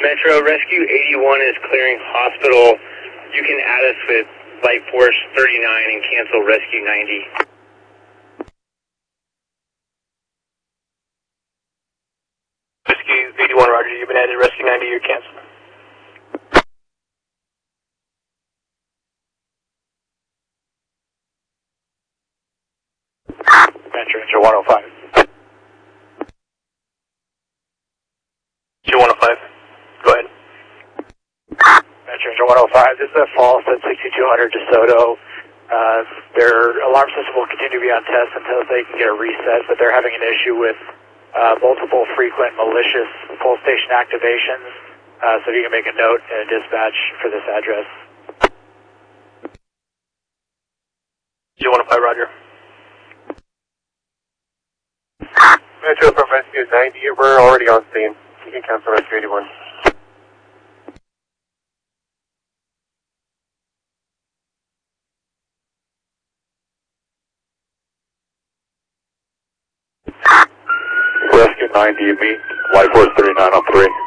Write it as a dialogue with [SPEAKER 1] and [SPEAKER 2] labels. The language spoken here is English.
[SPEAKER 1] Metro Rescue 81 is clearing hospital. You can add us with Light Force 39 and cancel Rescue 90.
[SPEAKER 2] Rescue 81, Roger. You've been added. Rescue 90, you're canceled.
[SPEAKER 3] Metro Ranger 105.
[SPEAKER 2] Ranger 105. Go ahead.
[SPEAKER 3] Metro Ranger 105. This is a false at 6200 DeSoto. Their alarm system will continue to be on test until they can get a reset, but they're having an issue with multiple frequent malicious pull station activations. So if you can make a note and a dispatch for this address.
[SPEAKER 2] Ranger 105, Roger.
[SPEAKER 4] Metro from Rescue 90, we're already on scene. You can cancel Rescue 81.
[SPEAKER 5] Rescue 90, you meet Light Force 39 on 3.